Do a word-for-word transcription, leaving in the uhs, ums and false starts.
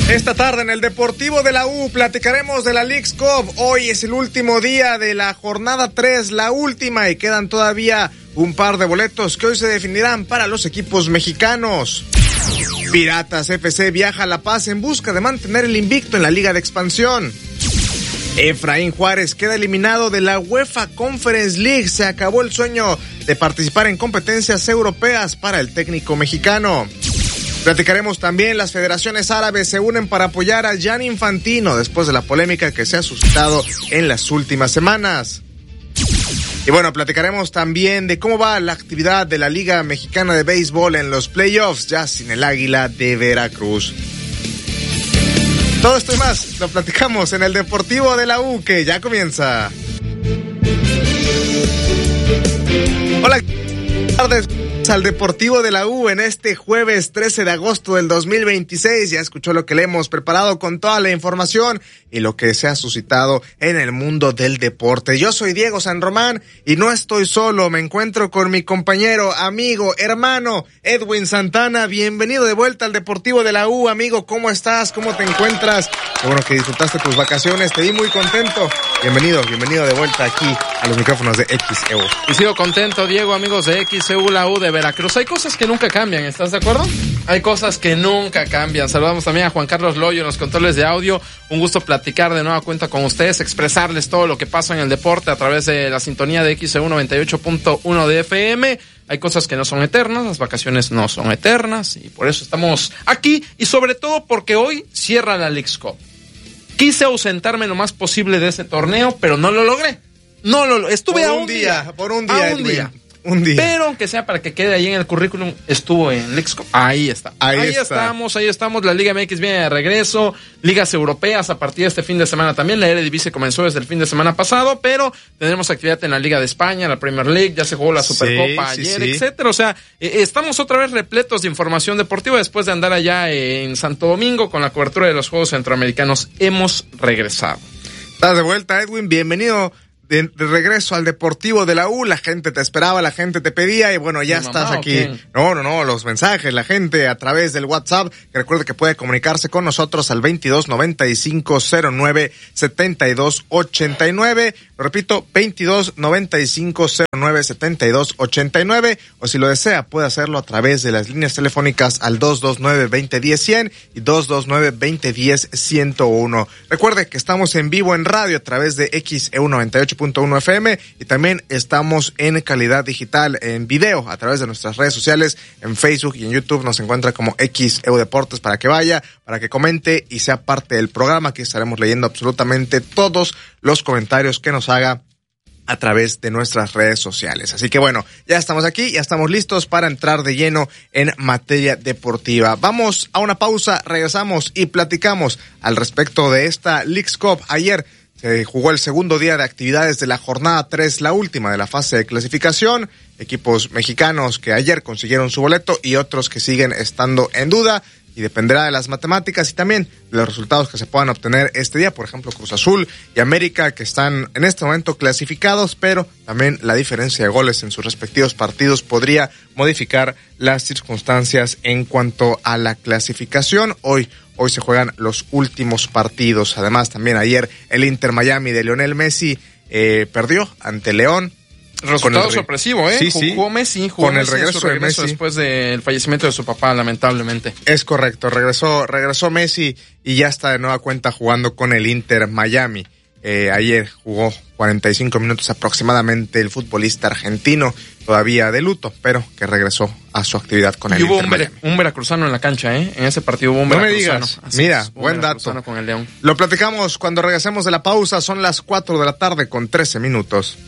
Esta tarde en el Deportivo de la U platicaremos de la Leagues Cup. Hoy es el último día de la jornada tres, la última, y quedan todavía un par de boletos que hoy se definirán para los equipos mexicanos. Piratas F C viaja a La Paz en busca de mantener el invicto en la Liga de Expansión. Efraín Juárez queda eliminado de la UEFA Conference League. Se acabó el sueño de participar en competencias europeas para el técnico mexicano. Platicaremos también, las federaciones árabes se unen para apoyar a Gianni Infantino después de la polémica que se ha suscitado en las últimas semanas. Y bueno, platicaremos también de cómo va la actividad de la Liga Mexicana de Béisbol en los playoffs, ya sin el Águila de Veracruz. Todo esto y más lo platicamos en el Deportivo de la U, que ya comienza. Hola, buenas tardes al Deportivo de la U en este jueves trece de agosto del dos mil veintiséis. Ya escuchó lo que le hemos preparado con toda la información y lo que se ha suscitado en el mundo del deporte. Yo soy Diego San Román y no estoy solo, me encuentro con mi compañero, amigo, hermano, Edwin Santana. Bienvenido de vuelta al Deportivo de la U, amigo. ¿Cómo estás? ¿Cómo te encuentras? Qué bueno que disfrutaste tus vacaciones, te vi muy contento. Bienvenido, bienvenido de vuelta aquí a los micrófonos de X E U. Y sigo contento, Diego, amigos de X E U, la U de Veracruz. Hay cosas que nunca cambian, ¿estás de acuerdo? Hay cosas que nunca cambian. Saludamos también a Juan Carlos Loyo en los controles de audio. Un gusto platicar de nueva cuenta con ustedes, expresarles todo lo que pasa en el deporte a través de la sintonía de X E U noventa y ocho punto uno de F M. Hay cosas que no son eternas, las vacaciones no son eternas y por eso estamos aquí y sobre todo porque hoy cierra la Leagues Cup. Quise ausentarme lo más posible de ese torneo, pero no lo logré. No lo estuve por a un un día, día, por un día, a un Edwin. día. Un día. Pero aunque sea para que quede ahí en el currículum, estuvo en Leagues Cup. Ahí está. Ahí, ahí está. estamos, ahí estamos. La Liga M X viene de regreso. Ligas europeas a partir de este fin de semana también. La Eredivisie comenzó desde el fin de semana pasado, pero tendremos actividad en la Liga de España, la Premier League. Ya se jugó la Supercopa sí, ayer, sí, sí. etcétera. O sea, eh, estamos otra vez repletos de información deportiva después de andar allá en Santo Domingo con la cobertura de los Juegos Centroamericanos. Hemos regresado. Estás de vuelta, Edwin. Bienvenido de, de regreso al Deportivo de la U. La gente te esperaba, la gente te pedía y bueno, ya ¿Mi estás mamá, aquí. No, no, no, los mensajes, la gente a través del WhatsApp. Que recuerde que puede comunicarse con nosotros al veintidós noventa y cinco cero nueve setenta y dos ochenta y nueve. Lo repito, veintidós noventa y cinco cero nueve setenta y dos ochenta y nueve. O si lo desea, puede hacerlo a través de las líneas telefónicas al dos dos nueve, veinte diez, cien y dos dos nueve, veinte diez, ciento uno. Recuerde que estamos en vivo en radio a través de X E U noventa y ocho punto uno F M y también estamos en calidad digital en video a través de nuestras redes sociales en Facebook y en YouTube. Nos encuentra como X E U Deportes para que vaya, para que comente y sea parte del programa. Aquí estaremos leyendo absolutamente todos los comentarios que nos haga a través de nuestras redes sociales. Así que bueno, ya estamos aquí, ya estamos listos para entrar de lleno en materia deportiva. Vamos a una pausa, regresamos y platicamos al respecto de esta Leagues Cup. Ayer se jugó el segundo día de actividades de la jornada tres, la última de la fase de clasificación. Equipos mexicanos que ayer consiguieron su boleto y otros que siguen estando en duda. Y dependerá de las matemáticas y también de los resultados que se puedan obtener este día. Por ejemplo, Cruz Azul y América, que están en este momento clasificados, pero también la diferencia de goles en sus respectivos partidos podría modificar las circunstancias en cuanto a la clasificación. Hoy Hoy se juegan los últimos partidos. Además, también ayer el Inter Miami de Lionel Messi eh, perdió ante León. Resultado sorpresivo, ¿eh? Sí, sí. Jugó Messi, jugó con el Messi regreso, su regreso de Messi después del fallecimiento de su papá, lamentablemente. Es correcto, regresó, regresó Messi y ya está de nueva cuenta jugando con el Inter Miami. Eh, ayer jugó cuarenta y cinco minutos aproximadamente el futbolista argentino, todavía de luto, pero que regresó a su actividad con el y hubo Inter un, ver, Miami. un veracruzano en la cancha, ¿eh? En ese partido hubo un no veracruzano. me digas, Así mira, es, buen dato. Con el León. Lo platicamos cuando regresemos de la pausa, son las cuatro de la tarde con trece minutos.